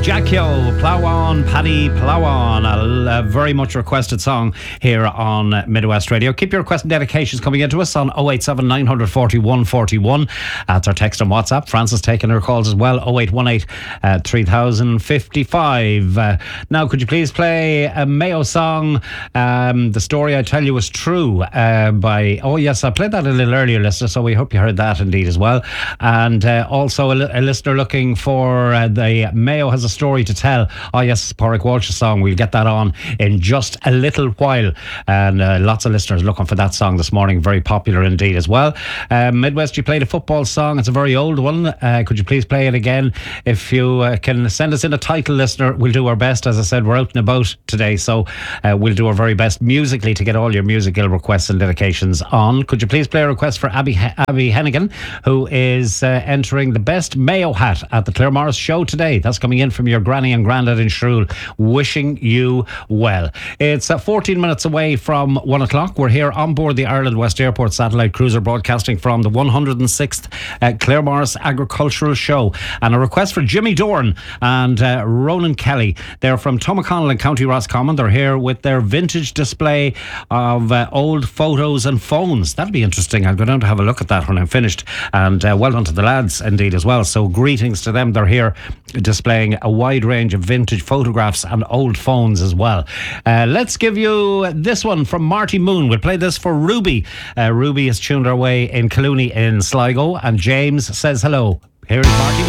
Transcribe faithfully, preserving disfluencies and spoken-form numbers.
Jackyo, Plough On, Paddy Plough On, a, a very much requested song here on Midwest Radio. Keep your request and dedications coming into us on oh eight seven, nine four one, four one. That's our text on WhatsApp. Francis taking her calls as well, oh eight one eight, three thousand fifty-five. Uh, now, could you please play a Mayo song, um, The Story I Tell You Is True, uh, by, oh yes, I played that a little earlier, listener, so we hope you heard that indeed as well. And uh, also a, li- a listener looking for uh, the Mayo Has a Story to Tell. Oh yes, Porrick Walsh's song. We'll get that on in just a little while, and uh, lots of listeners looking for that song this morning. Very popular indeed as well. uh, Midwest, you played a football song. It's a very old one. Uh, could you please play it again? If you uh, can send us in a title, listener, we'll do our best. As I said, we're out and about today, so uh, we'll do our very best musically to get all your musical requests and dedications on. Could you please play a request for Abby Abby Hennigan, who is uh, entering the best Mayo hat at the Claire Morris show today? That's coming in from your granny and granddad in Shrule. Wishing you well. It's uh, fourteen minutes away from one o'clock. We're here on board the Ireland West Airport satellite cruiser, broadcasting from the one hundred sixth uh, Claire Morris Agricultural Show. And a request for Jimmy Dorn and uh, Ronan Kelly. They're from Tomaconnell in County Roscommon. They're here with their vintage display of uh, old photos and phones. That'll be interesting. I'll go down to have a look at that when I'm finished. And uh, well done to the lads indeed as well. So greetings to them. They're here displaying a wide range of vintage photographs and old phones as well. Uh, let's give you this one from Marty Moon. We'll play this for Ruby. Uh, Ruby is tuned our way in Clooney in Sligo, and James says hello. Here is Marty Moon.